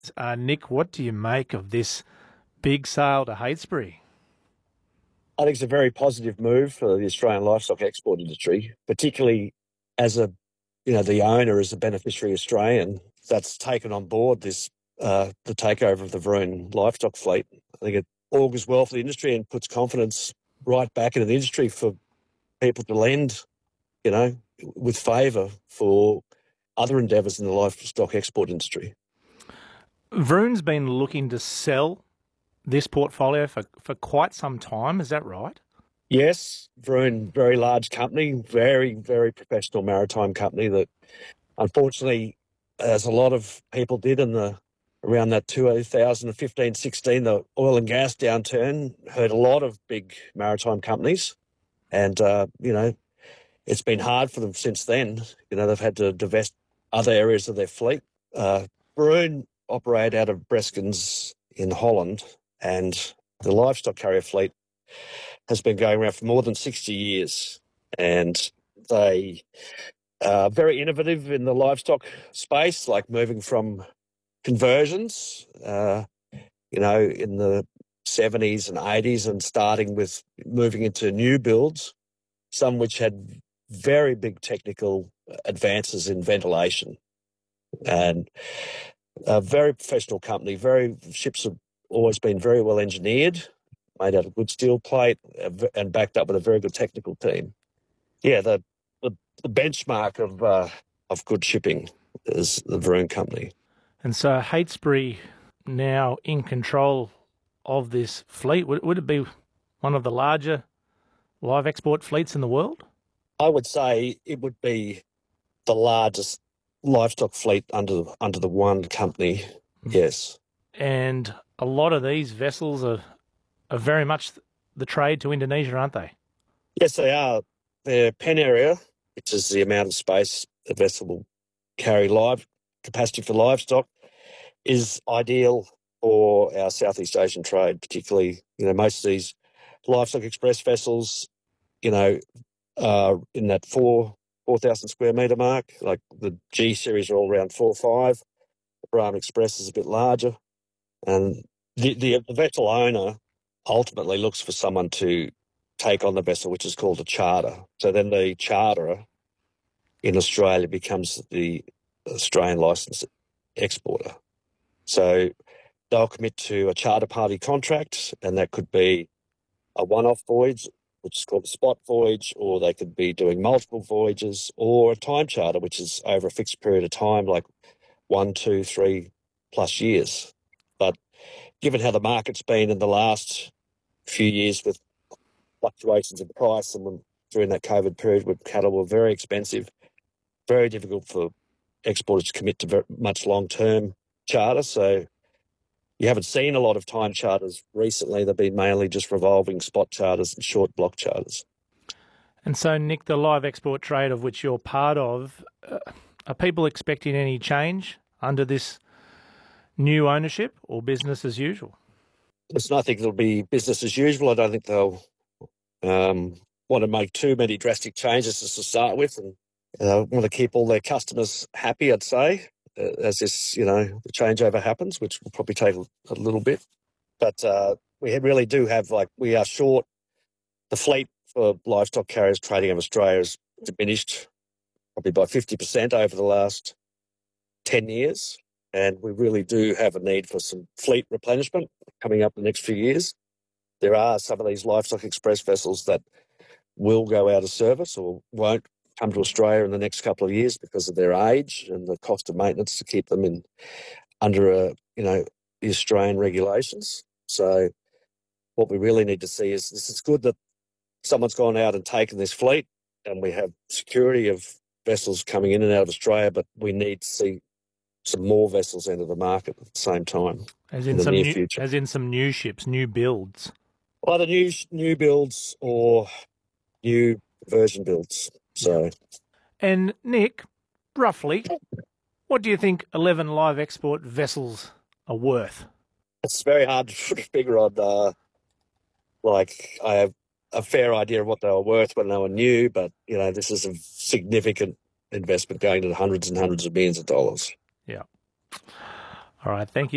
Nick, what do you make of this big sale to Heytesbury? I think it's a very positive move for the Australian livestock export industry, particularly as the owner, as a beneficiary Australian that's taken on board the takeover of the Vroon livestock fleet. I think it augurs well for the industry and puts confidence right back into the industry for people to lend, with favour for other endeavours in the livestock export industry. Vroon's been looking to sell this portfolio for quite some time, is that right? Yes, Vroon, very large company, very, very professional maritime company that unfortunately, as a lot of people did around that 2015-16, the oil and gas downturn hurt a lot of big maritime companies. And, it's been hard for them since then. They've had to divest other areas of their fleet. Vroon operate out of Breskens in Holland, and the livestock carrier fleet has been going around for more than 60 years. And they are very innovative in the livestock space, like moving from conversions, in the 70s and 80s, and starting with moving into new builds, some which had very big technical advances in ventilation. And a very professional company, ships have always been very well engineered, made out of good steel plate, and backed up with a very good technical team. Yeah, the benchmark of good shipping is the Vroon company. And so Heytesbury now in control of this fleet. Would it be one of the larger live export fleets in the world? I would say it would be the largest livestock fleet under the one company, yes. And a lot of these vessels are very much the trade to Indonesia, aren't they? Yes, they are. Their pen area, which is the amount of space a vessel will carry capacity for livestock, is ideal for our Southeast Asian trade, particularly, most of these livestock express vessels, are in that 4,000 square metre mark. Like the G series are all around 4 or 5. The Brahma Express is a bit larger. And the vessel owner ultimately looks for someone to take on the vessel, which is called a charter. So then the charterer in Australia becomes the Australian licensed exporter. So they'll commit to a charter party contract, and that could be a one-off voyage, which is called a spot voyage, or they could be doing multiple voyages, or a time charter, which is over a fixed period of time, like 1, 2, 3+ years. But given how the market's been in the last few years with fluctuations in price, and during that COVID period when cattle were very expensive, very difficult for exporters to commit to very much long-term charter. So you haven't seen a lot of time charters recently. They've been mainly just revolving spot charters and short block charters. And so, Nick, the live export trade of which you're part of, are people expecting any change under this new ownership, or business as usual? Listen, I think it'll be business as usual. I don't think they'll want to make too many drastic changes to start with, and want to keep all their customers happy, I'd say, as this, the changeover happens, which will probably take a little bit. But we really do have, we are short. The fleet for livestock carriers trading over Australia has diminished probably by 50% over the last 10 years. And we really do have a need for some fleet replenishment coming up in the next few years. There are some of these livestock express vessels that will go out of service or won't come to Australia in the next couple of years because of their age and the cost of maintenance to keep them under the Australian regulations. So what we really need to see is, this is good that someone's gone out and taken this fleet, and we have security of vessels coming in and out of Australia, but we need to see some more vessels enter the market at the same time in the near future. As in some new ships, new builds? Either new builds or new version builds. So, and Nick, roughly, what do you think 11 live export vessels are worth? It's very hard to put a figure on. I have a fair idea of what they were worth when they were new, but this is a significant investment going to hundreds and hundreds of millions of dollars. Yeah. All right. Thank you.